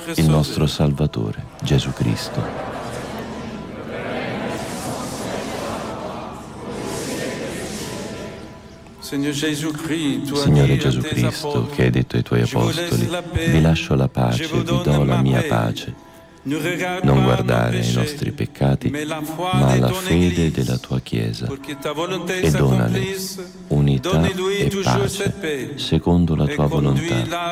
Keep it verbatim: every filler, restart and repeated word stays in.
il nostro Salvatore, Gesù Cristo. Signore Gesù Cristo, che hai detto ai tuoi apostoli, vi lascio la pace, vi do la mia pace. Non guardare ai nostri peccati, ma alla fede della tua Chiesa, e donale unità e pace, secondo la tua volontà.